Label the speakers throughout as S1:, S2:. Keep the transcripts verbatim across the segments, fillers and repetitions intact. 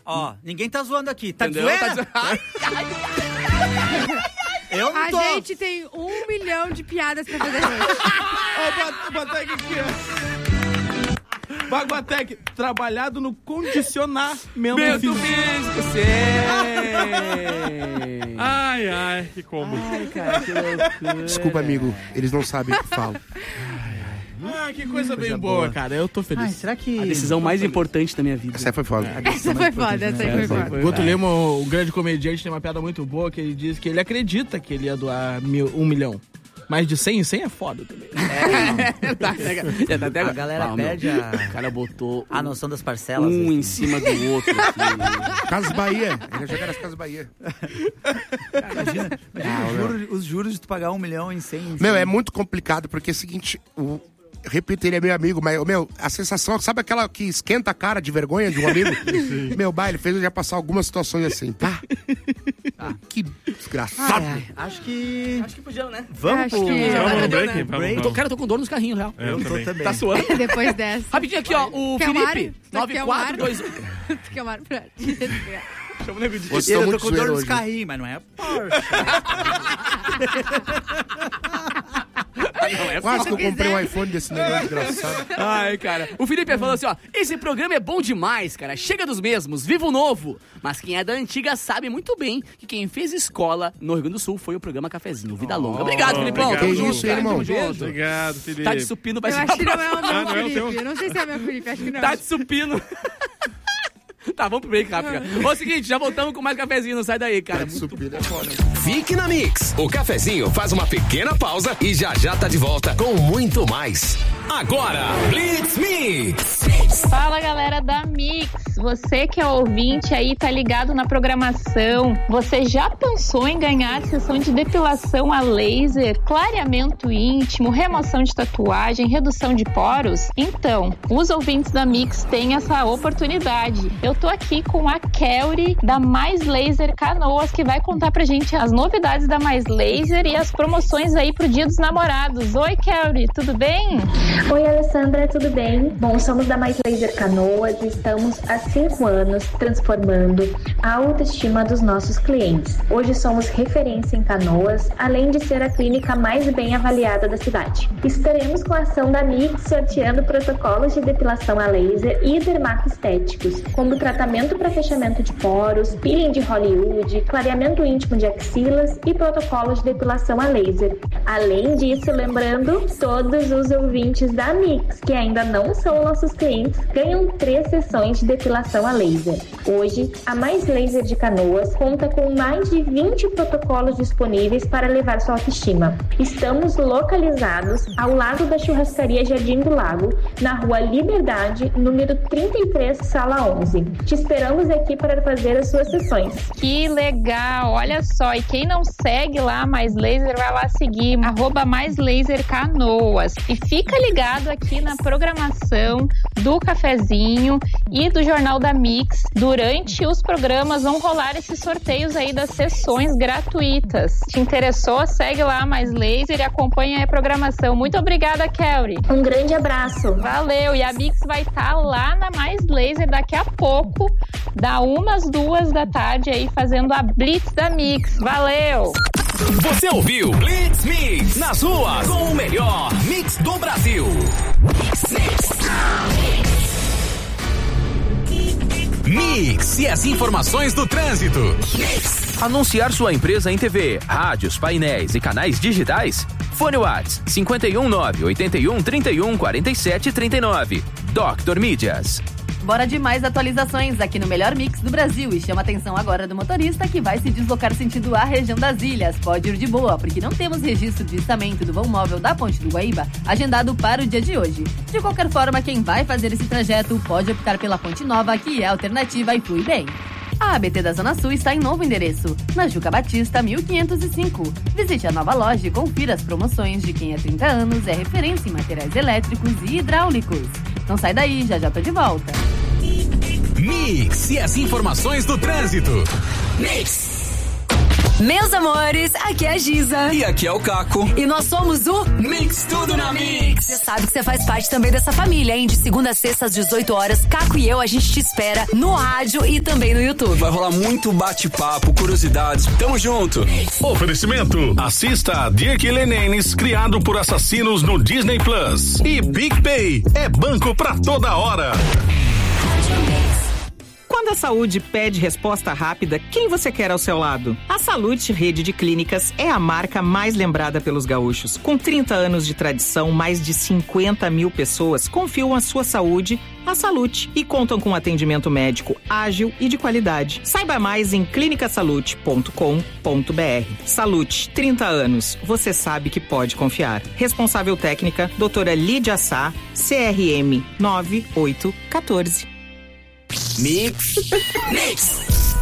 S1: Ó, ninguém tá zoando aqui. Tá
S2: Entendeu?
S1: zoando?
S2: Tá zoando. Ai, ai, ai.
S1: Eu não
S3: A
S1: tô.
S3: gente tem um milhão de piadas pra fazer hoje.
S4: Ó, o Baguatec aqui, ó. Baguatec, trabalhado no condicionamento
S2: Mento
S4: físico.
S2: físico, sei.
S5: Ai, ai, que combo.
S2: Ai, cara, que loucura.
S6: Desculpa, amigo. Eles não sabem o que falam.
S4: Ah, que coisa, bem
S6: boa.
S4: boa, cara. Eu tô feliz.
S1: Ai, será que...
S2: A decisão mais importante da minha vida.
S6: Essa aí foi foda.
S3: Essa foi foda, essa aí foi foda.
S4: Guto Lima, o grande comediante, tem uma piada muito boa que ele diz que ele acredita que ele ia doar mil, um milhão. Mas de cem em cem é foda também.
S2: É, tá, já tá até
S1: A
S2: agora.
S1: galera
S2: Ah,
S1: perde
S2: meu,
S1: a...
S2: O cara botou
S1: a noção das parcelas.
S2: um
S1: assim.
S2: em cima do outro aqui.
S6: Casas Bahia. Ele joga nas Casas Bahia.
S1: Imagina, imagina
S6: Ah,
S1: os, juros, os juros de tu pagar um milhão em cem. em
S6: Meu,
S1: cem.
S6: é muito complicado, porque é o seguinte... O... Repito, ele é meu amigo, mas, meu, a sensação, sabe aquela que esquenta a cara de vergonha de um amigo? Meu, bah, ele fez eu já passar algumas situações assim, tá? Ah, que desgraçado.
S1: Ai, ai, acho que...
S2: Acho que podia, né?
S1: Vamos
S3: Acho
S1: pro...
S3: que-
S5: Vamos no
S3: Vamos,
S5: break?
S1: né?
S5: Vamos,
S1: Break.
S2: Eu tô, cara, eu tô com dor nos carrinhos, real.
S5: É, eu
S1: Eu tô
S5: também.
S1: também.
S2: Tá suando?
S3: Depois dessa.
S2: Rapidinho aqui, ó. O
S3: Quer um
S2: Felipe.
S3: ar?
S2: nove
S3: Quer um
S2: quatro
S3: ar?
S2: dois...
S3: Tu quer uma pra te respirar.
S2: Chama o nego de...
S6: Você
S1: Eu
S6: tá
S1: tô
S6: muito
S1: com dor
S6: zoeiro
S1: nos
S6: hoje.
S1: carrinhos, mas não é Porsche.
S2: Não, é
S6: Quase que eu
S3: quiser.
S6: comprei um iPhone desse negócio desgraçado.
S2: Ai, cara. O Felipe falou assim, ó. Esse programa é bom demais, cara. Chega dos mesmos, viva o novo. Mas quem é da antiga sabe muito bem que quem fez escola no Rio Grande do Sul foi o programa Cafezinho, Vida Longa. Obrigado, Felipão.
S5: obrigado.
S2: Tamo
S6: Que
S2: junto,
S6: isso,
S2: cara.
S6: irmão?
S2: Tamo junto.
S5: Obrigado, Felipe.
S2: Tá de supino, vai
S3: Eu
S2: ser
S3: acho que não é o
S5: Ah,
S3: meu
S5: não é o
S3: Felipe.
S5: teu?
S3: Eu não sei se é o meu Felipe, acho que não.
S2: Tá de supino. Tá, vamos pro break rápido. cara. Ô, seguinte, já voltamos com mais cafezinho, não sai daí, cara.
S6: De subida é foda.
S7: Fique na Mix. O cafezinho faz uma pequena pausa e já já tá de volta com muito mais. Agora, Blitz Mix.
S8: Fala, galera da Mix. Você que é ouvinte aí, tá ligado na programação. Você já pensou em ganhar sessão de depilação a laser, clareamento íntimo, remoção de tatuagem, redução de poros? Então, os ouvintes da Mix têm essa oportunidade. Eu tô aqui com a Kelly da Mais Laser Canoas, que vai contar pra gente as novidades da Mais Laser e as promoções aí pro Dia dos Namorados. Oi, Kelly, tudo bem?
S9: Oi, Alessandra, tudo bem? Bom, somos da Mais Laser Canoas e estamos há cinco anos transformando a autoestima dos nossos clientes. Hoje somos referência em Canoas, além de ser a clínica mais bem avaliada da cidade. Estaremos com a ação da Mix sorteando protocolos de depilação a laser e dermato-estéticos, como tratamento para fechamento de poros, peeling de Hollywood, clareamento íntimo de axilas e protocolos de depilação a laser. Além disso, lembrando, todos os ouvintes da Mix, que ainda não são nossos clientes, ganham três sessões de depilação a laser. Hoje, a Mais Laser de Canoas conta com mais de vinte protocolos disponíveis para elevar sua autoestima. Estamos localizados ao lado da churrascaria Jardim do Lago, na rua Liberdade, número trinta e três, sala onze. Te esperamos aqui para fazer as suas sessões.
S8: Que legal, olha só, e quem não segue lá a Mais Laser, vai lá seguir, arroba Mais Laser Canoas. E fica ligado aqui na programação do Cafezinho e do Jornal da Mix. Durante os programas vão rolar esses sorteios aí das sessões gratuitas. Te interessou? Segue lá a Mais Laser e acompanha aí a programação. Muito obrigada, Kelly.
S9: Um grande abraço.
S8: Valeu, e a Mix vai estar lá na Mais Laser daqui a pouco, da umas duas da tarde aí, fazendo a Blitz da Mix. Valeu!
S7: Você ouviu Blitz Mix nas ruas com o melhor mix do Brasil. Mix e as informações do trânsito. Anunciar sua empresa em T V, rádios, painéis e canais digitais? Fone Whats cinco um nove, oito um, três um, quatro sete, três nove. Doctor Mídias.
S10: Bora de mais atualizações aqui no melhor mix do Brasil e chama a atenção agora do motorista que vai se deslocar sentido a região das ilhas. Pode ir de boa, porque não temos registro de içamento do vão móvel da Ponte do Guaíba agendado para o dia de hoje. De qualquer forma, quem vai fazer esse trajeto pode optar pela Ponte Nova, que é alternativa e flui bem. A A B T da Zona Sul está em novo endereço, na Juca Batista mil quinhentos e cinco. Visite a nova loja e confira as promoções de quem há trinta anos é referência em materiais elétricos e hidráulicos. Não sai daí, já já tô de volta.
S7: Mix e as informações do trânsito. Mix.
S11: Meus amores, aqui é a Giza.
S12: E aqui é o Caco.
S11: E nós somos o
S12: Mix Tudo na Mix.
S11: Você sabe que você faz parte também dessa família, hein? De segunda a sexta às dezoito horas, Caco e eu, a gente te espera no rádio e também no YouTube.
S12: Vai rolar muito bate-papo, curiosidades. Tamo junto.
S13: Oferecimento. Assista a Dirk Lenenes, criado por assassinos no Disney Plus. E PicPay. É banco pra toda hora.
S14: Quando a saúde pede resposta rápida, quem você quer ao seu lado? A Salute Rede de Clínicas é a marca mais lembrada pelos gaúchos. Com trinta anos de tradição, mais de cinquenta mil pessoas confiam a sua saúde à Salute e contam com atendimento médico ágil e de qualidade. Saiba mais em clinica salute ponto com ponto b r. Salute, trinta anos. Você sabe que pode confiar. Responsável técnica, doutora Lídia Sá, C R M nove oito um quatro.
S12: Mix. Mix.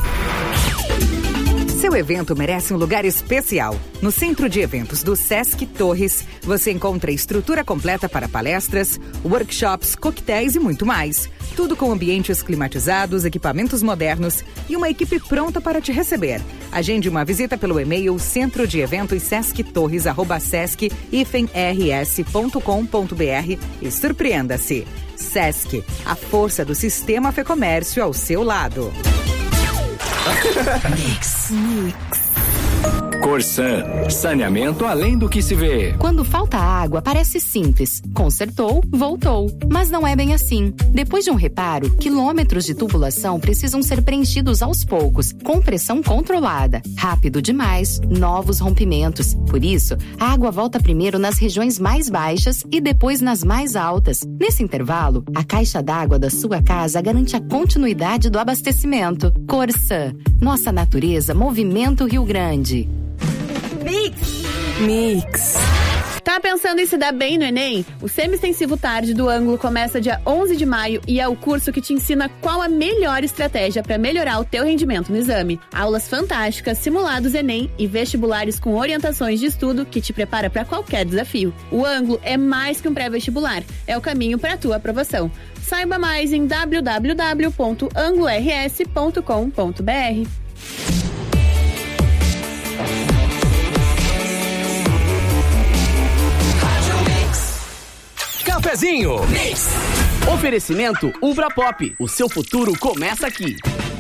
S15: Seu evento merece um lugar especial. No Centro de Eventos do Sesc Torres, você encontra estrutura completa para palestras, workshops, coquetéis e muito mais. Tudo com ambientes climatizados, equipamentos modernos e uma equipe pronta para te receber. Agende uma visita pelo e-mail centro de eventos sesc torres arroba sesc r s ponto com ponto b r e surpreenda-se. Sesc, a força do sistema Fê Comércio ao seu lado.
S12: Mix. Mix. Corsan, saneamento além do que se vê.
S16: Quando falta água, parece simples. Consertou, voltou. Mas não é bem assim. Depois de um reparo, quilômetros de tubulação precisam ser preenchidos aos poucos, com pressão controlada. Rápido demais, novos rompimentos. Por isso, a água volta primeiro nas regiões mais baixas e depois nas mais altas. Nesse intervalo, a caixa d'água da sua casa garante a continuidade do abastecimento. Corsan, nossa natureza movimenta o Rio Grande.
S10: Mix. Mix. Tá pensando em se dar bem no Enem? O Semi-Extensivo Tarde do Ângulo começa dia onze de maio e é o curso que te ensina qual a melhor estratégia para melhorar o teu rendimento no exame. Aulas fantásticas, simulados Enem e vestibulares com orientações de estudo que te prepara para qualquer desafio. O Ângulo é mais que um pré-vestibular, é o caminho para a tua aprovação. Saiba mais em w w w ponto ângulo r s ponto com ponto b r.
S7: Cafezinho. Mix.
S2: Oferecimento Ubra Pop. O seu futuro começa aqui.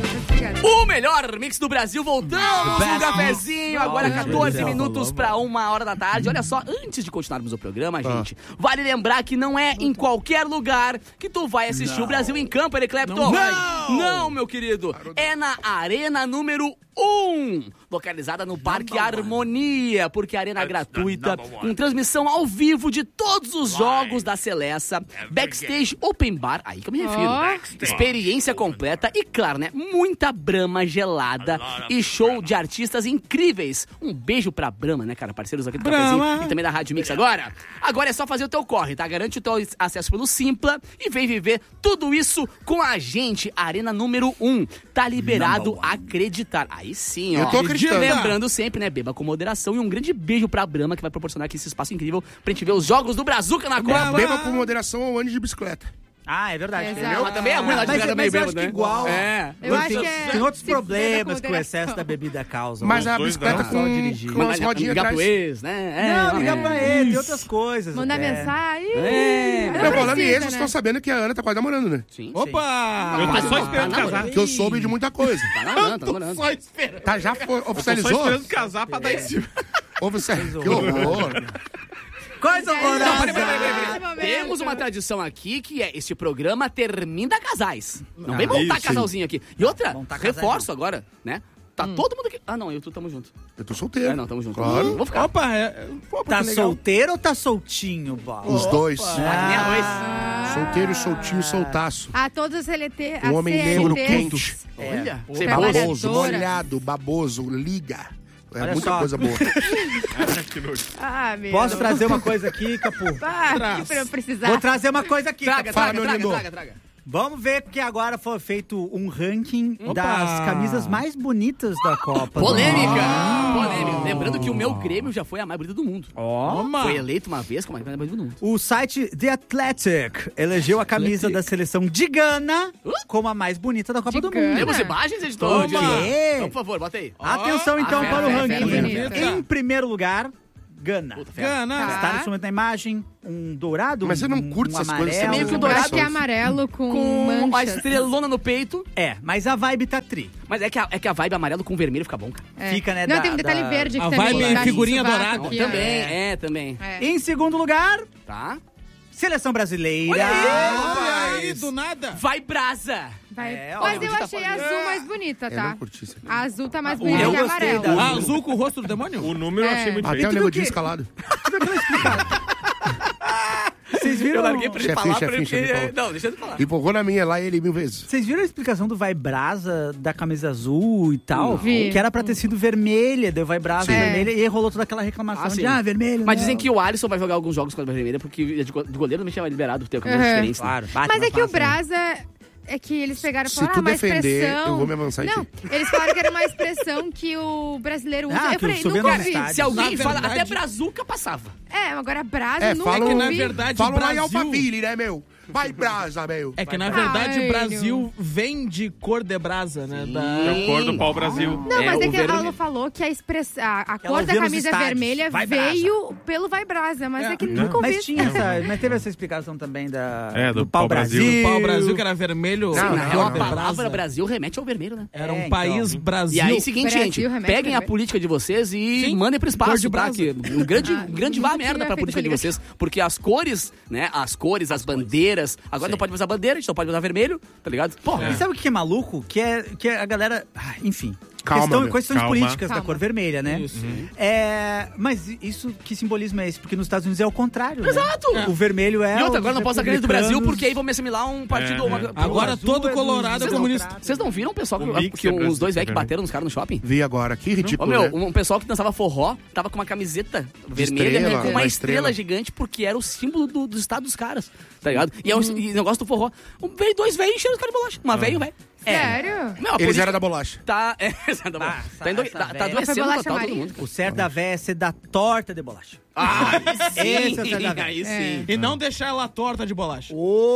S2: O melhor mix do Brasil, voltamos no cafezinho, agora catorze minutos para uma hora da tarde. Olha só, antes de continuarmos o programa, gente, vale lembrar que não é em qualquer lugar que tu vai assistir não. o Brasil em Campo, Ericlepto. Não, não. não, meu querido, é na Arena número um, localizada no Parque Harmonia, porque a arena é gratuita, com transmissão ao vivo de todos os jogos da Celesta, backstage open bar, aí que eu me refiro, oh. experiência completa e, claro, né, muita Brahma gelada e show de artistas incríveis. Um beijo pra Brahma, né, cara, parceiros aqui do
S4: Brahma.
S2: Cafezinho e também da Rádio Mix agora. Agora é só fazer o teu corre, tá? Garante o teu acesso pelo Simpla e vem viver tudo isso com a gente. Arena número um, tá liberado acreditar. Aí sim, ó.
S6: Eu tô acreditando.
S2: Lembrando sempre, né, beba com moderação e um grande beijo pra Brahma, que vai proporcionar aqui esse espaço incrível pra gente ver os jogos do Brazuca na Copa.
S6: Beba com moderação ou ande de bicicleta.
S1: Ah, é verdade.
S2: Exato. Mas também é ruim lá de bicicleta meio bêbado, né?
S1: Igual.
S2: É.
S3: Eu acho
S1: tem,
S3: que é...
S1: tem outros problemas que o excesso da bebida causa.
S6: Mas a bicicleta com,
S1: dirigir.
S6: com as rodinhas
S2: ligar
S6: atrás.
S2: pro ex, né? É,
S1: não, ligar é. pra ele, tem outras coisas.
S3: Mandar
S1: é.
S3: mensagem.
S2: É.
S6: Não, falando em ex, vocês estão sabendo que a Ana tá quase namorando, né?
S2: Sim.
S4: Opa!
S5: Eu tô só esperando
S2: tá
S5: casar.
S6: Porque eu soube de muita coisa.
S2: Tá namorando, tá namorando.
S4: Só esperando.
S6: Tá, já foi, oficializou?
S5: Eu tô só esperando casar pra dar em cima.
S6: Oficializou. Que horror.
S1: Coisa horrorosa.
S2: Não, peraí, peraí, peraí, peraí. Temos uma tradição aqui que é este programa termina casais. Não ah, vem montar isso, casalzinho aqui. E outra, reforço agora, né? Tá hum. todo mundo aqui. Ah, não, eu e tu tamo junto.
S6: Eu tô solteiro.
S2: É, não, tamo junto.
S6: Claro.
S2: Vou ficar.
S4: Opa, é, opa,
S1: tá solteiro ou tá soltinho, Bola?
S6: Os dois.
S2: Ah.
S6: Ah. Solteiro, soltinho, soltaço.
S3: A todos os L T.
S6: Um homem negro quente.
S2: Olha.
S6: É. Baboso, molhado, baboso, liga. É Olha muita só. coisa boa.
S3: Ah, meu
S1: Posso trazer uma coisa aqui, Capu?
S3: Ah, pra eu precisar.
S1: Vou trazer uma coisa aqui.
S2: Traga,
S1: Fala,
S2: traga,
S1: meu
S2: traga,
S1: lindo.
S2: traga, traga.
S1: Vamos ver, porque agora foi feito um ranking
S4: Opa.
S1: das camisas mais bonitas da Copa.
S2: Polêmica!
S1: Ah.
S2: Polêmica. Lembrando que o meu Grêmio já foi a mais bonita do mundo.
S1: Ó.
S2: Foi eleito uma vez como a mais bonita do mundo.
S1: O site The Athletic elegeu a camisa da seleção de Gana como a mais bonita da Copa
S3: De
S1: do
S3: Gana?
S1: Mundo.
S2: Temos imagens, editor?
S1: Toma!
S2: Então, por favor, bota aí.
S1: Atenção, então,
S2: Ah,
S1: para o
S2: fera,
S1: ranking.
S2: fera, fera,
S3: fera.
S1: Em primeiro lugar, Gana.
S2: Puta, fera.
S4: Gana.
S1: Está
S3: Tá.
S1: nesse momento na imagem, um dourado,
S6: Mas você não
S1: um,
S6: curte
S1: um
S6: essas coisas, você
S1: amarelo.
S2: meio que o
S3: Eu
S2: dourado
S3: acho que é amarelo com,
S2: Com a
S3: manchas.
S2: estrelona no peito.
S1: É, mas a vibe tá tri.
S2: Mas é que a, é que a vibe amarelo com vermelho fica bom, cara.
S3: É.
S1: Fica, né,
S3: Não,
S1: da-
S3: tem um detalhe
S1: da-
S3: verde aqui
S4: A
S3: também.
S4: vibe é
S3: embaixo do
S4: figurinha
S3: sovaco
S4: dourada.
S3: aqui, ó.
S2: também, é, também.
S3: É.
S1: Em segundo lugar,
S2: Tá?
S1: seleção brasileira.
S4: Olha aí, do nada.
S2: Vai brasa!
S3: Vai.
S1: É, ó,
S3: Mas
S1: onde
S3: eu
S1: tá
S3: achei a
S1: falando?
S3: azul mais bonita,
S6: Eu
S3: tá?
S6: não curti isso aqui.
S3: A azul tá mais
S1: Ah,
S3: bonita
S1: eu
S3: que a
S1: gostei
S3: amarela.
S1: da-
S4: Ah, azul com o rosto do demônio?
S5: O número eu
S3: É.
S5: achei muito
S6: Até o
S1: tu
S6: nego
S1: que-
S6: escalado.
S1: Vocês viram?
S2: Eu larguei pra ele
S6: Chefinho,
S2: falar pra ele.
S6: chefinho, chefinho,
S2: Não, deixa ele falar.
S6: Empurrou na minha lá ele mil vezes.
S1: Vocês viram a explicação do Vai Brasa da camisa azul e tal?
S3: Vi.
S1: Que era pra ter sido vermelha, deu Vai Brasa
S3: Sim.
S1: vermelha e aí rolou toda aquela reclamação
S2: Ah,
S1: de
S2: sim.
S1: ah, vermelho.
S2: Mas
S1: não.
S2: dizem que o Alisson vai jogar alguns jogos com a vermelha, porque de go- de goleiro não tinha liberado ter camisas
S3: Uhum.
S2: diferentes. né?
S1: Claro, bate,
S3: Mas é que o
S1: passa, né?
S3: Brasa... É que eles pegaram e
S6: Se
S3: falaram,
S6: tu
S3: ah, uma
S6: defender,
S3: expressão...
S6: eu vou me avançar em
S3: Não,
S6: ti.
S3: eles falaram que era uma expressão que o brasileiro usa.
S1: Ah,
S3: eu
S1: que eu
S3: falei,
S1: tô vendo
S3: nunca
S1: no
S3: vi.
S1: estádio.
S2: Se alguém
S4: Na
S2: fala,
S4: verdade-
S2: até Brazuca passava.
S3: É, agora Brasa,
S6: É,
S3: nunca
S6: falam
S3: vi.
S4: que na verdade
S6: Falam lá em
S4: Brasil-
S6: Alphaville, né, meu? Vai brasa, meu.
S4: É que na
S3: Vai.
S4: verdade
S3: Ai,
S4: o Brasil vem de cor de brasa, né? Da...
S5: É o cor do pau Brasil.
S3: Não,
S2: É,
S3: mas é
S2: o
S3: que a
S2: vermelho.
S3: Aula falou que a, express... a, a
S1: Ela
S3: cor da
S1: vê nos
S3: camisa
S1: estádios.
S3: vermelha
S1: Vai Brasa.
S3: veio pelo Vai Brasa, mas é,
S4: É.
S3: que nunca ouvi.
S1: Mas tinha essa, mas teve essa explicação também da
S5: É, do
S1: Pau
S5: Pau
S1: Brasil.
S5: Brasil.
S4: O pau Brasil, que era vermelho.
S6: Não,
S2: Na
S6: não,
S2: real, a
S6: não.
S2: palavra
S4: brasa.
S2: Brasil remete ao vermelho, né?
S4: Era
S1: É,
S4: um
S1: então.
S4: país Brasil.
S2: E aí, seguinte,
S3: Brasil
S2: gente,
S3: remete
S2: peguem a
S3: ao vermelho.
S2: política de vocês e
S4: Sim,
S2: mandem pro
S4: cor
S2: espaço,
S4: de
S2: tá?
S4: brasa.
S2: Que um grande,
S3: Ah,
S2: um grande
S3: nunca
S2: vá merda
S3: tinha
S2: pra
S3: feito
S2: política de
S3: essa
S2: vocês. Porque as cores, né? As cores, as bandeiras. Agora não pode usar bandeira, a gente não pode usar vermelho, tá ligado? Pô,
S1: E sabe o que é maluco? Que é que a galera. Ah, enfim.
S6: Calma,
S1: Questão,
S6: meu.
S1: questões
S5: Calma.
S1: políticas da
S3: Calma.
S1: cor vermelha, né?
S4: Isso.
S1: É, mas isso, que simbolismo é esse? Porque nos Estados Unidos é o contrário, né?
S2: Exato!
S1: O vermelho é
S2: E outra,
S1: os
S2: agora não posso dar crédito do Brasil,
S1: republicanos.
S2: porque aí vão me assimilar um partido.
S5: É,
S2: uma-
S5: é.
S4: Agora
S1: azul
S4: todo
S1: é dos
S4: colorado é
S2: Vocês não,
S4: comunista.
S2: vocês não viram o pessoal que,
S5: O mix
S2: que
S5: é
S2: uns
S5: brasileiro,
S2: dois velhos que
S5: né?
S2: bateram nos caras no shopping?
S6: Vi agora, que
S2: Ô,
S6: ridículo,
S2: meu,
S6: né?
S2: um pessoal que dançava forró tava com uma camiseta vermelha
S6: estrela,
S2: com uma,
S6: uma
S2: estrela,
S6: estrela.
S2: gigante, porque era o símbolo do, do estado dos caras, tá ligado? E é o e negócio do forró. Um, veio dois velhos enchendo os caras de bolacha. Uma velho, velho.
S3: Sério?
S2: Meu, a
S6: Eles
S2: política
S6: eram da bolacha.
S2: Tá, é, tá, bom.
S1: Ah,
S2: tá, indo,
S1: essa
S2: tá, tá
S1: velha.
S2: adoecendo
S3: Foi bolacha
S2: total todo
S3: Maria?
S2: mundo.
S1: O certo da véia é ser da torta de bolacha.
S2: Ah,
S1: Esse é o certo da véia.
S2: aí sim.
S3: É.
S4: E não deixar ela torta de bolacha.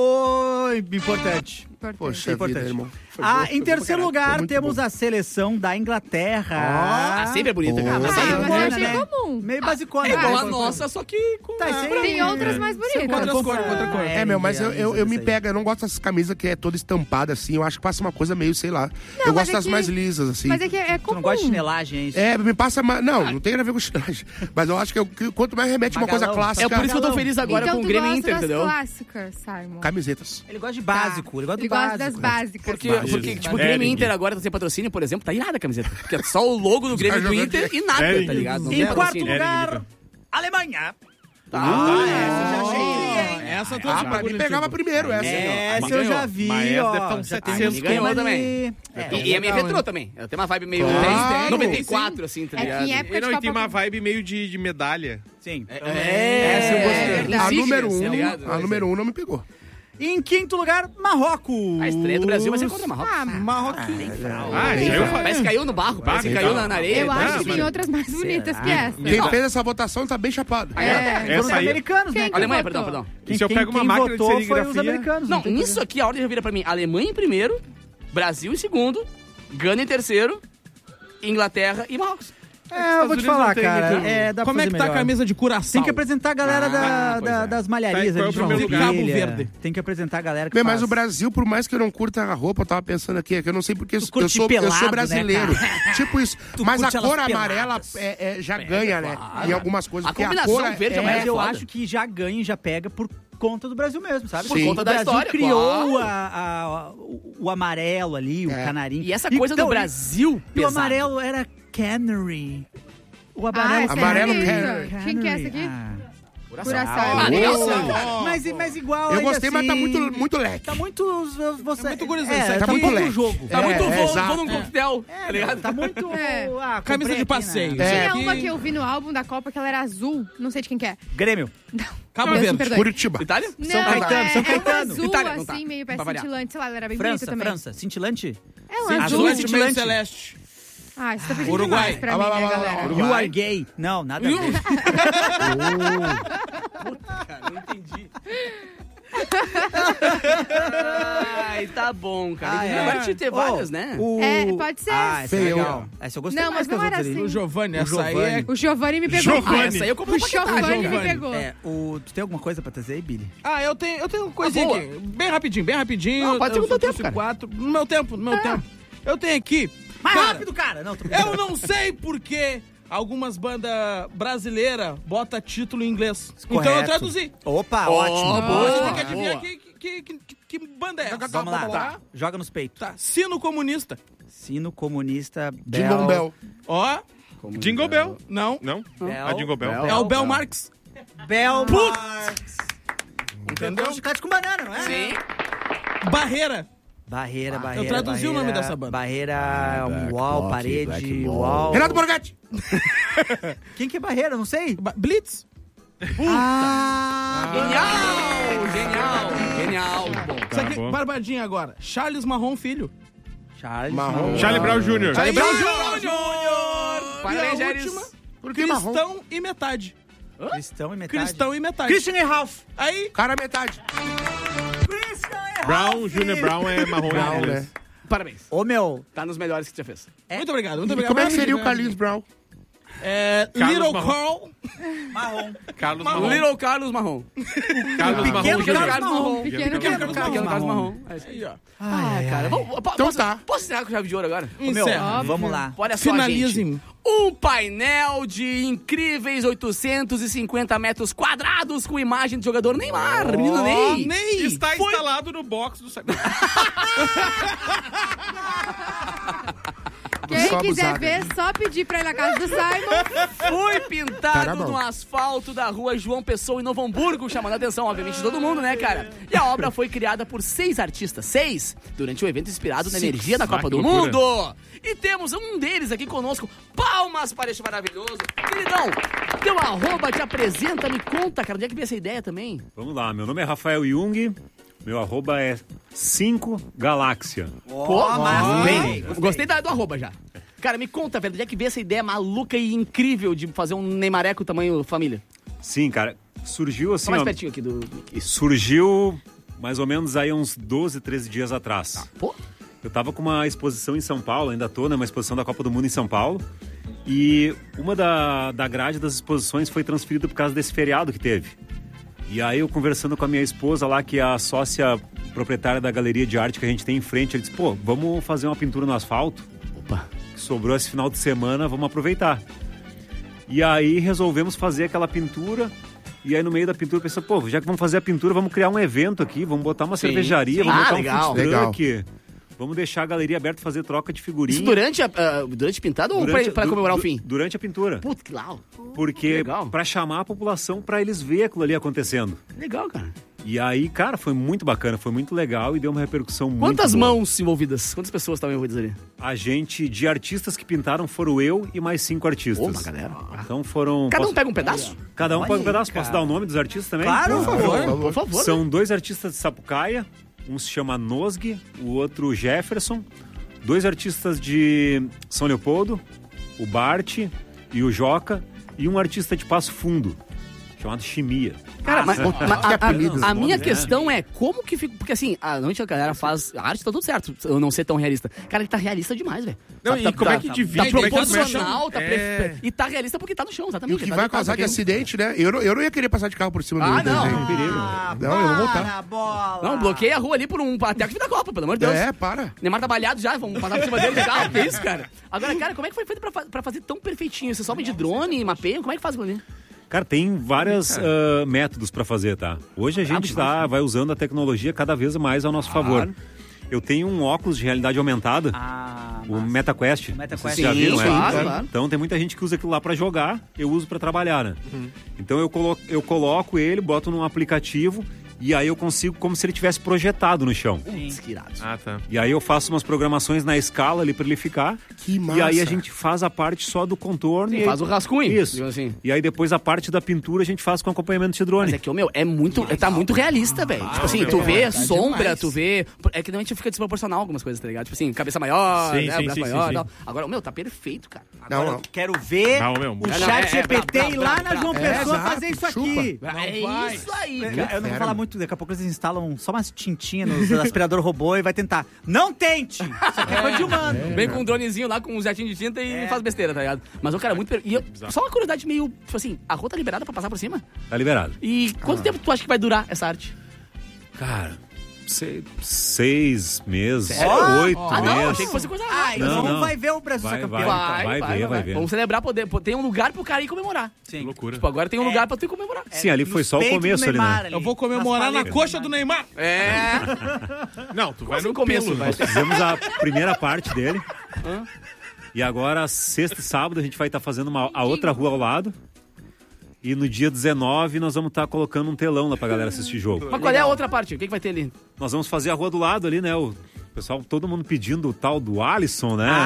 S1: Oi, importante.
S3: Importante.
S6: Poxa
S1: Importante.
S6: vida, irmão. Foi
S1: Ah,
S6: boa, foi
S1: em
S6: boa pra
S1: terceiro
S6: caralho.
S1: lugar,
S6: Foi muito
S1: temos
S6: bom.
S1: a seleção da Inglaterra.
S2: Ah, sempre é bonita, cara.
S6: Oh.
S3: Ah,
S2: Sempre é
S3: mas
S2: bonita.
S3: eu achei comum.
S1: Meio basicona.
S2: É igual
S1: né?
S2: a nossa, só que com...
S1: Tá, isso aí-
S3: Tem outras mais bonitas.
S4: Outras cores, outra cor.
S6: É, meu, mas eu, eu, eu me pego, eu não gosto dessas camisas que é toda estampada assim. Eu acho que passa uma coisa meio, sei lá.
S3: Não,
S6: eu
S3: mas
S6: gosto
S3: é
S6: das
S3: que-
S6: mais lisas, assim.
S3: Mas é que é
S1: Tu
S3: comum.
S1: não gosta de chinelagem, é isso?
S6: É, me passa mais. Não, não tem nada a ver com chinelagem. Mas eu acho que, eu- que quanto mais remete uma coisa
S1: Magalhão.
S6: clássica.
S2: É por isso que eu tô
S1: Galão.
S2: feliz agora
S3: então
S2: com o
S3: tu
S2: Grêmio
S3: gosta
S2: Inter,
S3: das
S2: entendeu?
S3: clássicas, Simon.
S6: Camisetas.
S1: Ele gosta de básico, ele gosta do
S3: Ele gosta
S1: básico.
S3: das básicas.
S2: Porque,
S6: Básico.
S2: porque tipo, o
S5: É,
S2: Grêmio
S5: ninguém.
S2: Inter agora tá sem patrocínio, por exemplo, tá irada a camiseta. Porque é só o logo do Grêmio
S6: caras
S2: do
S6: jogando
S2: Inter
S6: aqui.
S2: e nada,
S5: É,
S2: tá ligado? Não
S1: Em
S2: tem
S1: quarto
S2: patrocínio.
S1: lugar, Alemanha.
S2: Tá.
S1: Ah, essa eu já achei tri, hein?
S4: Essa tu
S6: Ah,
S4: achei
S6: pra mim
S4: bonito.
S6: pegava primeiro essa.
S1: Essa eu
S5: Ganhou.
S1: já vi,
S5: Mas essa
S1: ó.
S5: deve estar uns
S1: Já tem
S5: setecentos
S1: um
S2: ganhou
S1: esquema
S2: também.
S1: ali.
S2: E,
S1: É.
S2: e é meio retrô também. Ela tem uma vibe meio
S6: Claro.
S2: noventa e quatro, assim, tá
S3: É que
S2: ligado?
S3: em época
S5: E
S3: de
S5: não, e
S3: Copa
S5: tem uma vibe meio de, de medalha.
S1: Sim.
S2: É,
S1: Essa eu gostei.
S3: verdade.
S6: A
S2: Insígnias,
S6: número
S2: tá
S6: um,
S2: ligado?
S6: a número um não me pegou.
S1: Em quinto lugar, Marrocos.
S2: A estreia do Brasil vai ser contra o Marrocos.
S3: Ah,
S4: Marroquinho.
S5: Ah, isso aí eu falei.
S2: Parece que caiu no barro, parece que
S5: Bah,
S2: caiu
S5: então.
S2: na, na areia.
S3: eu
S2: tá?
S3: acho que tem
S5: mas-
S3: outras mais bonitas que essa.
S6: Quem fez essa votação tá bem chapado.
S3: É.
S1: Foram os
S5: Essa aí-
S1: americanos, né?
S3: Quem que
S2: Alemanha,
S3: votou?
S2: perdão, perdão.
S1: Quem,
S5: E se eu
S1: quem-
S5: pego uma
S1: quem
S5: máquina de
S1: votou foi os
S5: serigrafia-
S1: americanos.
S2: Não,
S1: tem
S2: nisso aqui a ordem já vira pra mim. Alemanha em primeiro, Brasil em segundo, Gana em terceiro, Inglaterra e Marrocos.
S1: É, eu vou te
S5: Unidos
S1: falar,
S5: não tem
S1: cara.
S5: muito-
S1: É, dá pra
S4: Como é
S1: fazer
S4: que tá a
S1: melhor.
S4: camisa de curaçao?
S1: Tem que apresentar a galera da,
S2: Ah, pois
S1: da-
S2: é.
S1: das malharias
S5: Tá, qual
S1: ali
S5: é o
S1: de
S5: primeiro
S1: João
S4: lugar?
S1: Vilha.
S4: Cabo Verde.
S1: Tem que apresentar a galera que
S6: Bem, mas
S1: faz.
S6: o Brasil, por mais que eu não curta a roupa, eu tava pensando aqui, é que eu não sei porque eu,
S1: Tu
S6: eu
S1: curte
S6: sou, eu
S1: pelado,
S6: sou
S1: né,
S6: brasileiro.
S1: cara?
S6: Tipo isso.
S1: Tu
S6: Mas a
S1: curte elas
S6: cor amarela
S1: peladas.
S6: é, é, já ganha, né? Em algumas coisas.
S2: A
S6: porque
S2: combinação
S6: cor é-
S2: verde e
S6: é,
S2: amarela
S1: Mas eu
S2: foda.
S1: acho que já ganha e já pega por conta do Brasil mesmo, sabe?
S2: Por
S6: Sim.
S2: conta
S1: o
S2: da
S1: Brasil
S2: história,
S1: criou
S2: claro.
S1: a- a- o, o amarelo ali, o
S6: É.
S1: canarinho.
S2: E essa coisa
S1: Então,
S2: do Brasil
S1: E o
S2: pesado.
S1: amarelo era canary. O
S3: Ah,
S1: amarelo...
S3: essa é
S6: Amarelo
S3: bonita.
S6: canary.
S3: Quem que é essa aqui?
S1: Ah.
S3: Curaçao.
S2: Ah, legal.
S1: Oh, mas, mas igual.
S6: Eu
S1: ainda
S6: gostei, mas tá
S1: assim,
S6: muito, muito leque.
S1: Tá muito. Você,
S4: Tá muito gurizão,
S1: é,
S4: isso aqui.
S1: tá muito
S6: Muito
S1: pouco
S6: leque.
S1: jogo.
S2: Tá
S6: É,
S2: muito
S6: é,
S2: voo,
S6: exato.
S2: vou num coquetel, tá ligado?
S1: Tá muito.
S3: É.
S1: Ah,
S4: Camisa
S1: comprei
S4: de
S1: aqui,
S4: passeio.
S1: né?
S6: É.
S3: Tinha
S4: Aqui-
S3: uma que eu vi no álbum da Copa que ela era azul. Não sei de quem que é.
S1: Grêmio.
S4: Cabo
S3: Deus me
S4: Verde.
S3: perdoe.
S6: Curitiba.
S2: Itália?
S3: Não,
S1: Caetano,
S3: é,
S1: São
S3: é
S1: Caetano.
S3: um azul,
S2: Itália, não
S3: assim,
S2: tá.
S3: meio
S2: Pra variar.
S3: cintilante. Sei lá, ela era bem bonita
S1: França,
S3: também.
S1: França. Cintilante?
S3: É um
S1: Sim,
S3: azul.
S1: azul.
S4: Azul, meio
S1: cintilante.
S4: celeste.
S3: Ah, você tá pedindo
S4: Uruguai.
S3: demais pra
S6: Ah,
S3: mim,
S6: lá, lá,
S3: né,
S6: lá, lá,
S3: galera?
S6: Uruguai.
S1: You are gay. Não, nada a ver.
S2: Cara, não entendi. Ai, tá bom, cara.
S1: Ah, é.
S2: Agora tinha que ter
S1: Oh,
S2: várias, né?
S1: o-
S3: É, pode ser.
S1: Ah, essa é
S6: Feio.
S1: legal. Essa eu gostei
S3: Não,
S1: mais
S3: mas
S1: que as
S3: não era
S1: outras ali.
S4: O
S3: assim.
S4: Giovanni,
S1: O
S4: essa aí é...
S1: Giovanni.
S3: O Giovanni me pegou.
S2: Giovanni. Ah, essa aí eu comprei
S3: O
S2: pra paquetar,
S3: Giovanni me
S4: Giovanni.
S3: pegou.
S1: É, o... Tu tem alguma coisa pra trazer aí, Billy?
S4: Ah, eu tenho, eu tenho uma coisinha
S2: Ah, boa.
S4: aqui. Bem rapidinho, bem rapidinho.
S2: Não, pode ser
S4: Eu
S2: no teu
S4: trouxe
S2: tempo, cara.
S4: quatro. No meu tempo, no meu tempo. Eu tenho aqui...
S1: Mais
S4: cara,
S1: rápido, cara! Não, tô
S4: Eu não sei por que algumas bandas brasileiras botam título em inglês. Então eu
S1: Correto.
S4: traduzi.
S1: Opa,
S2: Oh,
S1: ótimo.
S2: boa.
S4: Você tem que
S2: Boa.
S4: adivinhar que, que, que, que, que banda é essa.
S1: Vamos lá.
S4: Vamos
S1: Tá. Joga nos peitos.
S4: Tá. Sino comunista.
S1: Sino comunista,
S6: Jingle Bell.
S4: Ó,
S5: Jingle Bell.
S4: não.
S5: Não?
S1: Bell.
S5: A Jingle Bell.
S2: Bell.
S4: É o Bel Marx.
S1: Bel
S4: Putz.
S1: Marx.
S4: Entendeu?
S1: Chiclete com banana, não é?
S2: Sim.
S4: Barreira.
S1: Barreira, barreira.
S4: traduzi o
S1: barreira,
S4: nome dessa banda.
S1: Barreira, um wall, parede, wall.
S6: Renato Borghetti.
S1: Quem que é barreira? Não sei.
S4: Ba- Blitz.
S1: Ah,
S2: Genial! Genial! Genial! Bom.
S4: Isso aqui,
S5: bom.
S4: barbadinha agora. Charles Marrom Filho.
S1: Charles.
S6: Marrom.
S5: Charlie Brown Júnior
S4: Charlie Brown
S1: Júnior.
S4: Júnior.
S2: Parabéns,
S4: E a
S2: Géris.
S4: última,
S6: Por que marrom?
S4: Cristão e metade.
S1: Cristão e metade.
S4: Cristão e metade.
S1: Christian e Ralph.
S4: Aí,
S6: Cara, metade.
S1: Christian e
S5: Brown,
S1: Ralph.
S5: Júnior Brown é marrom.
S6: Brown,
S5: em inglês.
S6: né?
S2: Parabéns.
S1: Ô, meu.
S2: Tá nos melhores que você já fez.
S4: muito obrigado, muito
S6: E
S4: obrigado.
S6: como é que seria o
S4: Maravilha.
S6: Carlinhos Brown?
S4: É,
S5: Carlos
S4: Little
S5: Marrom.
S4: Carl.
S1: Marrom.
S5: Carlos
S4: Marrom.
S5: Marrom.
S2: Little Carlos Marrom.
S5: Carlos
S1: Pequeno
S5: Marrom
S1: Carlos
S5: Júnior.
S1: Marrom.
S3: Pequeno
S2: Pequeno
S3: Carlos
S2: Carlos
S1: Carlos
S2: Marrom.
S1: Marrom.
S2: É isso aí.
S4: Aí, ó.
S2: Ah, cara. Vamos, po-
S6: Então
S2: posso,
S6: tá.
S2: Posso encerrar com chave de ouro agora?
S1: Ô, meu,
S4: Encerra.
S1: vamos lá.
S2: Olha só,
S4: Finalizem.
S2: gente. Um painel de incríveis oitocentos e cinquenta metros quadrados com imagem do jogador Neymar. Menino Ney.
S4: Ney.
S5: Está
S2: Foi-
S5: instalado no box do site.
S3: Quem
S6: Só
S3: quiser
S6: abusado,
S3: ver, só pedir pra ir na casa do Simon.
S2: Foi
S6: Tá
S2: pintado
S6: na mão.
S2: no asfalto da rua João Pessoa, em Novo Hamburgo, chamando a atenção, obviamente, de todo mundo, né, cara? E a obra foi criada por seis artistas, seis, durante o evento inspirado na energia da Copa
S5: Ah,
S2: do
S5: que loucura.
S2: Mundo. E temos um deles aqui conosco. Palmas para este maravilhoso. Queridão, teu arroba te apresenta, me conta, cara, onde é que veio essa ideia também?
S17: Vamos lá, meu nome é Rafael Jung, meu arroba é cinco Galáxia.
S2: Pô, mas
S1: bem,
S2: bem. Gostei da- do arroba já. Cara, me conta, velho, onde é que veio essa ideia maluca e incrível de fazer um Neymareco tamanho família?
S17: Sim, cara, surgiu assim,
S2: Só mais
S17: ó,
S2: pertinho aqui do...
S17: surgiu mais ou menos aí uns doze, treze dias atrás.
S2: Pô.
S17: Eu tava com uma exposição em São Paulo, ainda tô, né, uma exposição da Copa do Mundo em São Paulo, e uma da, da grade das exposições foi transferida por causa desse feriado que teve. E aí eu conversando com a minha esposa lá, que é a sócia proprietária da galeria de arte que a gente tem em frente, ele disse, pô, vamos fazer uma pintura no asfalto?
S2: Opa.
S17: Sobrou esse final de semana, vamos aproveitar. E aí resolvemos fazer aquela pintura. E aí no meio da pintura pensamos, pô, já que vamos fazer a pintura, vamos criar um evento aqui, vamos botar uma
S2: Sim,
S17: cervejaria,
S2: sim.
S17: vamos
S2: Ah,
S17: botar
S2: legal.
S17: um food truck, vamos deixar a galeria aberta fazer troca de figurinha.
S2: Isso durante a, ah, durante pintado ou
S17: Durante-
S2: pra, pra
S17: du-
S2: comemorar
S17: du-
S2: o fim?
S17: Durante a pintura.
S2: Putz, que legal.
S17: Porque
S2: legal.
S17: pra chamar a população, pra eles verem aquilo ali acontecendo.
S2: Legal, cara.
S17: E aí, cara, foi muito bacana, foi muito legal e deu uma repercussão muito
S2: Quantas
S17: boa.
S2: mãos envolvidas? Quantas pessoas estavam envolvidas ali?
S17: A gente, de artistas que pintaram, foram eu e mais cinco artistas.
S2: Ô, uma galera.
S17: Então foram...
S2: Cada um
S17: posso-
S2: pega um pedaço?
S17: Cada um
S1: Olha
S17: pega um
S1: aí,
S17: pedaço.
S1: cara.
S17: Posso dar o nome dos artistas também?
S1: Claro,
S17: Por
S1: por favor.
S2: Por favor.
S17: São dois artistas de Sapucaia. Um se chama Nosgue, o outro Jefferson. Dois artistas de São Leopoldo, o Bart e o Joca. E um artista de Passo Fundo, chamado Chimia.
S2: Cara, mas,
S6: Nossa,
S2: mas
S6: que
S2: a, a-
S6: apelidos,
S2: a minha
S17: né?
S2: questão é como que fica. Porque assim, a noite a galera faz. A arte tá tudo certo, eu não ser tão realista. Cara, ele tá realista demais, velho.
S5: Não,
S2: Tá-
S5: e
S2: tá-
S5: como é
S2: tá-
S5: que
S2: tá-
S5: divide?
S2: Tá
S5: Como é que
S2: proporcional, tá
S5: É.
S2: pre- E tá realista porque tá no chão,
S6: E
S2: exatamente.
S6: o que
S2: tá
S6: vai
S2: deitado
S6: causar de
S2: aqui.
S6: acidente, né? Eu, não- eu não ia querer passar de carro por cima
S2: Ah,
S6: do
S2: não.
S6: desenho.
S17: perigo.
S6: Não, eu vou voltar.
S1: Para, bola.
S2: Não, bloqueia a rua ali por um até que da Copa, pelo amor de Deus.
S6: É, para.
S2: Neymar tá balhado já, vamos passar por cima dele de carro, que isso, cara? Agora, cara, como é que foi feito pra, fa- pra fazer tão perfeitinho? Você sobe de drone, mapeia, como é que faz aquilo ali?
S17: Cara, tem vários métodos pra fazer, tá? Hoje a gente tá, vai usando a tecnologia cada vez mais ao nosso favor. Eu tenho um óculos de realidade aumentada,
S1: Ah,
S17: o MetaQuest.
S1: O MetaQuest.
S17: Vocês já
S2: Sim,
S17: viram, é?
S2: claro, claro.
S17: Então tem muita gente que usa aquilo lá pra jogar, eu uso pra trabalhar, né? Então eu coloco, eu coloco ele, boto num aplicativo e aí eu consigo como se ele tivesse projetado no chão.
S2: Putz, que irado.
S5: Ah, tá.
S17: E aí eu faço umas programações na escala ali pra ele ficar.
S6: Que massa.
S17: E aí a gente faz a parte só do contorno.
S2: Sim,
S17: e aí-
S2: faz o rascunho.
S17: Isso.
S2: digamos assim.
S17: E aí depois a parte da pintura a gente faz com acompanhamento de drone.
S2: Mas é que, ô, meu, é muito. Tá muito realista, velho. Tipo assim, tu vê sombra,
S4: demais.
S2: tu vê. É que normalmente fica desproporcional algumas coisas, tá ligado? Tipo assim, cabeça maior,
S5: Sim,
S2: né?
S5: sim,
S2: braço
S5: sim,
S2: maior
S5: sim,
S2: e tal.
S5: sim.
S2: Agora, ô, meu, tá perfeito, cara.
S6: Não,
S1: Agora
S6: não.
S1: eu quero ver
S5: Não, meu,
S1: o
S5: muito-
S2: Não, não,
S1: chat
S2: é, é,
S1: G P T
S2: brabo,
S1: ir
S2: brabo,
S1: lá na
S2: brabo.
S1: João
S6: É,
S1: Pessoa
S6: exato,
S1: fazer isso
S6: chupa.
S1: aqui.
S2: É isso aí,
S1: Eu,
S2: cara.
S1: eu não vou falar muito, daqui a pouco eles instalam só umas tintinhas no aspirador robô e vai tentar. Não tente! Isso aqui é coisa de humano.
S2: Vem com um dronezinho lá, com um jetinho de tinta e faz besteira, tá ligado? Mas o cara é muito. per- E eu- só uma curiosidade meio. Tipo assim, a rua tá liberada pra passar por cima?
S17: Tá liberado.
S2: E quanto tempo tu acha que vai durar essa arte?
S17: Cara, sei- seis meses,
S2: Sério?
S17: oito
S2: Ah, não,
S17: meses.
S2: achei que fosse coisa
S1: Ah,
S2: rápida.
S1: então
S17: Não, não.
S1: vai ver o Brasil
S17: Vai,
S1: ser
S17: vai,
S1: campeão.
S17: vai, ver, vai ver.
S2: Vamos celebrar, poder, pô, tem um lugar pro cara ir comemorar.
S1: Sim.
S5: Loucura.
S2: Tipo, agora tem um lugar pra tu ir comemorar.
S17: Sim, ali foi
S1: Nos
S17: só o
S1: peitos do
S17: começo ali,
S1: Neymar
S17: né?
S4: Eu vou comemorar
S1: Nas
S4: na
S1: paletas
S4: coxa
S1: do
S4: do Neymar.
S2: É.
S5: Não, tu vai
S2: Assim,
S5: no
S2: começo,
S5: pelo.
S2: vai.
S5: né?
S17: Fizemos a primeira parte dele. E agora, sexta e sábado, a gente vai estar fazendo uma, a outra rua ao lado. E no dia dezenove, nós vamos estar colocando um telão lá pra galera assistir jogo.
S2: Mas qual é a outra parte? O que, que vai ter ali?
S17: Nós vamos fazer a rua do lado ali, né? O pessoal, todo mundo pedindo o tal do Alisson, né?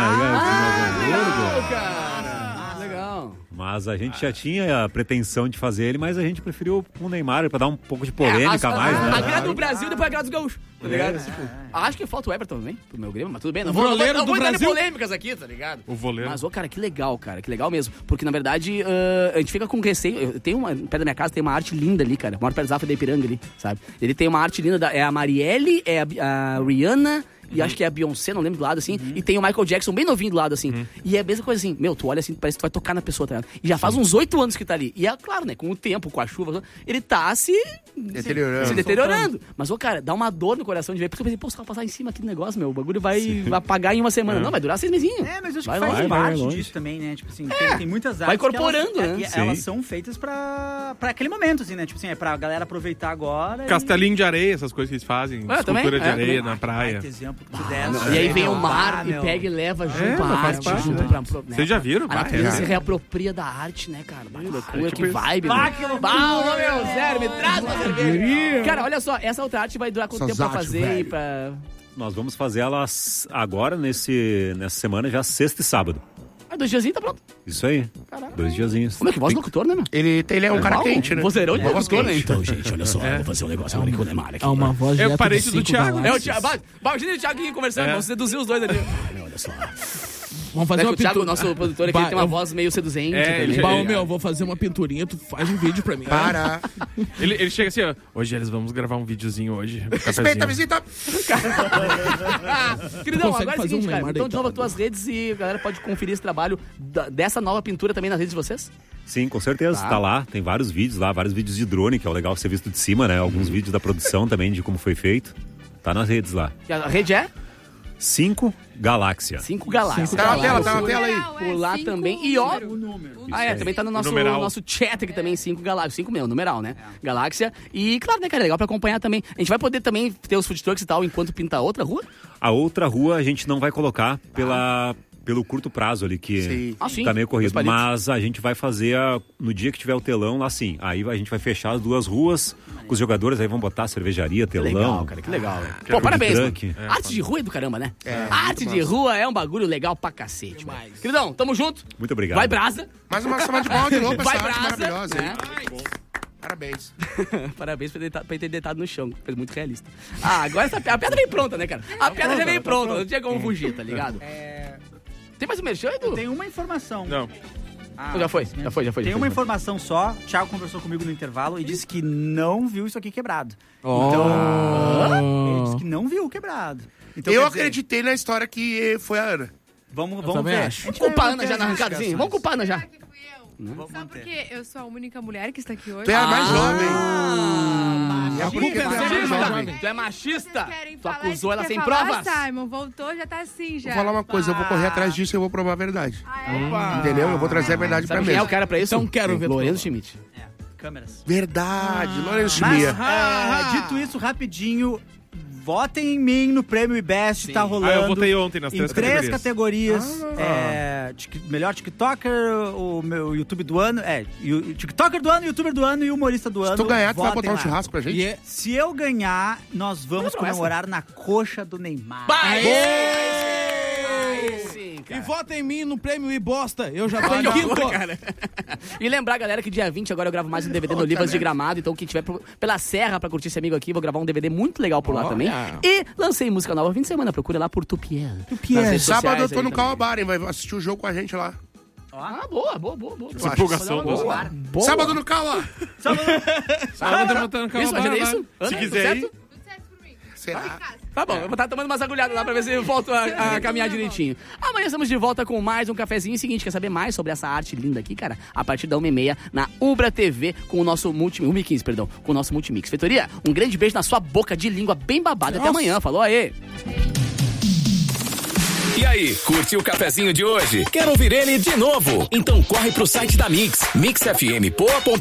S2: Ah, cara. Legal.
S17: Mas a gente já tinha a pretensão de fazer ele, mas a gente preferiu com o Neymar pra dar um pouco de polêmica
S2: É,
S17: a mais,
S2: a,
S17: né?
S2: a grade do Brasil depois a grade dos gaúchos, tá ligado? Tipo, acho que falta o Everton também, pro meu Grêmio, mas tudo bem. Não
S4: O
S2: vou, não vou,
S4: voleiro
S2: não vou
S4: do
S2: entrar em
S4: Brasil.
S2: polêmicas aqui, tá ligado?
S5: O voleiro.
S2: Mas, ô, cara, que legal, cara, que legal mesmo. Porque, na verdade, ah, a gente fica com receio. Eu tenho uma, perto da minha casa tem uma arte linda ali, cara. Moro perto do Zafra da Ipiranga ali, sabe? Ele tem uma arte linda, da, é a Marielle, é a, a Rihanna... E acho que é a Beyoncé, não lembro do lado, assim. E tem o Michael Jackson bem novinho do lado, assim. E é a mesma coisa assim, meu, tu olha assim, parece que tu vai tocar na pessoa, tá ligado? E já faz uns oito anos que tá ali. E é claro, né, com o tempo, com a chuva, ele tá se...
S6: Deteriorando.
S2: Se, se deteriorando. Mas, ô, cara, dá uma dor no coração de ver. Porque eu pensei, pô, você vai passar em cima aqui do negócio, meu. O bagulho vai, vai apagar em uma semana.
S17: É.
S2: Não, vai durar seis mesinhos.
S1: É, mas eu acho
S2: Vai
S1: que faz
S2: longe, vai
S1: parte
S2: longe.
S1: disso também, né? Tipo assim, tem, tem muitas artes
S2: Vai
S1: que elas-
S2: incorporando,
S1: é,
S2: né?
S1: e elas
S17: Sim.
S1: são feitas pra, pra aquele momento, assim, né? Tipo assim, é pra galera aproveitar agora.
S5: Castelinho de areia, essas coisas que eles fazem.
S2: É, também?
S5: Escultura de
S2: É,
S5: areia
S2: também.
S5: na praia.
S1: Que exemplo que tu desse.
S2: E aí vem o
S1: Meu,
S2: mar
S1: ah,
S2: e
S1: meu.
S2: pega e leva junto
S5: É,
S2: a
S5: mas faz
S2: arte.
S5: parte,
S2: junto
S5: né?
S2: pra, pro- né?
S5: Vocês já viram?
S2: A natureza
S5: Ah,
S2: se
S5: é.
S2: reapropria da arte, né, cara? Que loucura,
S5: É,
S2: que
S5: tipo
S2: vibe.
S1: isso.
S2: né?
S1: Ah, que loucura.
S2: Bah, ô, meu, sério, me traz uma cerveja. Cara, olha só, essa outra arte vai durar quanto
S6: Essas
S2: tempo pra
S6: artes,
S2: fazer e
S6: velho.
S2: pra...
S17: Nós vamos fazer elas agora, nesse, nessa semana, já sexta e sábado.
S2: Ah, dois diazinhos tá pronto.
S17: Isso aí. Dois diazinhos.
S2: Como é que voz do locutor, né, meu?
S6: Ele, tem- ele é um cara
S2: Uau,
S6: quente, né?
S2: Vozeirão de
S6: Uma voz
S2: locutor, né?
S6: quente.
S2: Então, gente, olha só, eu vou fazer um negócio agora com o Neymar aqui.
S4: É uma voz
S5: É
S4: direta
S5: o parente
S4: dos
S5: do
S4: cinco
S5: Thiago.
S2: É o
S4: galáxias.
S2: Thiago, vai, vai, imagina o Thiago aqui conversando,
S5: É.
S2: vamos seduzir os dois ali. Ah, olha só.
S4: Vamos fazer
S2: Né,
S4: uma
S2: que o Thiago,
S4: pintura.
S2: nosso produtor aqui,
S4: Bah,
S2: ele tem uma
S4: eu-
S2: voz meio seduzente.
S5: É,
S2: também.
S5: ele-
S4: Bah,
S5: ele-
S4: ô, meu, vou fazer uma pinturinha, tu faz um vídeo pra mim.
S6: Para.
S5: Ele, ele chega assim, ó. Hoje eles vamos gravar um videozinho hoje. um
S6: Respeita a
S5: cafezinho.
S6: visita.
S2: Queridão,
S4: consegue
S2: agora é o
S4: fazer
S2: seguinte,
S4: um
S2: cara.
S4: Neymar
S2: Então, de novo, as
S4: deitado.
S2: tuas redes e a galera pode conferir esse trabalho da- dessa nova pintura também nas redes de vocês?
S17: Sim, com certeza.
S2: Tá.
S17: Tá. lá, tem vários vídeos lá, vários vídeos de drone, que é o legal ser visto de cima, né? Alguns vídeos da produção também, de como foi feito. Tá nas redes lá.
S2: E a rede é?
S17: Cinco Galáxia.
S2: Cinco Galáxias.
S6: Tá na tela, tá na
S2: Por-
S6: tela aí.
S2: Por lá também. E ó. Ah, é, também tá no nosso,
S5: numeral.
S2: nosso chat aqui também, cinco Galáxias. Cinco mesmo, numeral, né? Galáxia. E claro, né, cara, é legal pra acompanhar também. A gente vai poder também ter os food trucks e tal enquanto pinta a outra rua?
S17: A outra rua a gente não vai colocar pela, pelo curto prazo ali, que
S6: Sim.
S2: Ah, sim.
S17: tá meio corrido.
S2: Dois palitos.
S17: Mas a gente vai fazer, a- no dia que tiver o telão, lá sim. Aí a gente vai fechar as duas ruas com os jogadores, aí vão botar cervejaria,
S2: Que
S17: telão.
S2: legal, cara, que legal. Né?
S17: food
S2: Pô, parabéns, mano.
S17: truck.
S2: É, Arte de rua é do caramba, né?
S6: É,
S2: Arte
S6: muito
S2: de
S6: massa.
S2: rua é um bagulho legal pra cacete. Mano. Queridão, tamo junto.
S17: Muito obrigado.
S2: Vai brasa.
S6: Mais uma salva de palmas de novo,
S2: Vai
S6: essa arte
S2: brasa.
S6: maravilhosa. hein?
S2: Né?
S6: Parabéns.
S2: Parabéns por, deitar, por ter deitado no chão. Fez muito realista. Ah, agora essa, a pedra veio pronta, né, cara? A pedra já veio pronta. Não tinha como fugir, tá ligado? Tem mais um merchan, Edu?
S1: Tem uma informação.
S5: Não.
S1: Ah,
S2: Já foi, já foi, já foi.
S1: Tem
S2: já
S1: uma
S2: foi.
S1: informação só. O Thiago conversou comigo no intervalo e disse que não viu isso aqui quebrado.
S4: Oh.
S1: Então, ele disse que não viu quebrado. Então,
S6: Eu
S1: quer dizer,
S6: acreditei na história que foi a Ana.
S1: Vamos,
S4: Eu
S1: vamos
S4: também
S1: ver.
S4: acho.
S1: A gente
S2: Vamos culpar a
S1: vai
S2: Ana
S1: manter
S2: já na
S1: as
S2: arrancada, sim.
S1: investigações.
S2: Vamos culpar a Ana já.
S1: Vamos
S3: Só
S1: manter.
S3: porque eu sou a única mulher que está aqui hoje.
S6: Tu é a mais
S1: Ah,
S6: jovem.
S1: Ah,
S6: É a única
S1: machista.
S6: que é a mais
S2: Machista?
S6: jovem.
S2: Tu é machista?
S3: Querem
S2: Tu
S3: falar
S2: acusou
S3: que
S2: ela
S3: quer
S2: sem
S3: falar,
S2: provas?
S3: Simon, voltou, já tá assim, já.
S6: Vou falar uma coisa, eu vou correr atrás disso e eu vou provar a verdade.
S3: Ah, é?
S6: Entendeu? Eu vou trazer a verdade pra
S2: Sabe quem é o
S6: mesa.
S2: cara pra isso?
S4: Então quero ver tu
S2: Lorenzo
S4: provar.
S2: Schmidt.
S1: Câmeras.
S6: Verdade, Lourenço
S1: Mas,
S6: Mia.
S1: ah, dito isso, rapidinho, votem em mim no Prêmio iBest,
S5: Sim.
S1: tá rolando.
S5: Ah, eu votei ontem nas
S1: em
S5: três
S1: três
S5: categorias.
S1: categorias. É, tic- melhor TikToker, o meu YouTube do ano. É, o TikToker do ano, YouTuber do ano e humorista do ano.
S6: tu ganhar, tu vai
S1: Votem
S6: botar um
S1: lá.
S6: churrasco pra gente?
S1: E é- Se eu ganhar, nós vamos
S4: Não, não,
S1: comemorar na coxa do Neymar.
S2: Sim,
S4: E vota em mim no prêmio e bosta. Eu já tô
S2: Olha
S4: em
S2: que
S4: quinto.
S2: horror, cara. E lembrar, galera, que dia vinte agora eu gravo mais um D V D no Olivas de Gramado. Então, quem tiver pro- pela Serra pra curtir esse amigo aqui, vou gravar um D V D muito legal por lá
S6: Olha.
S2: também. E lancei música nova fim de semana. Procura lá por Tupiel.
S6: Tupiel.
S2: Nas redes
S6: Sábado eu
S2: sociais
S6: tô
S2: aí
S6: no
S2: também.
S6: Calabara, hein? Vai assistir o jogo com a gente lá.
S2: Ah, boa, boa, boa, boa.
S6: Essa
S5: empolgação,
S2: boa.
S5: boa.
S2: Boa.
S6: Sábado no Cala.
S5: Sábado eu vou estar no
S2: Isso,
S5: Calabara,
S2: imagina
S5: lá.
S2: isso?
S5: Se
S2: Ana,
S5: quiser
S2: tudo
S5: ir.
S6: Será?
S2: Tá bom, eu vou estar tomando umas agulhadas lá pra ver se eu volto a, a caminhar direitinho. Amanhã estamos de volta com mais um cafezinho. E seguinte, quer saber mais sobre essa arte linda aqui, cara? A partir da uma e meia na Ubra T V com o nosso multi... uma e quinze, perdão, com o nosso Multimix. Feitoria, um grande beijo na sua boca de língua bem babada. Até amanhã, falou aí.
S7: E aí, curtiu o cafezinho de hoje? Quer ouvir ele de novo? Então corre pro site da Mix, mix f m poa ponto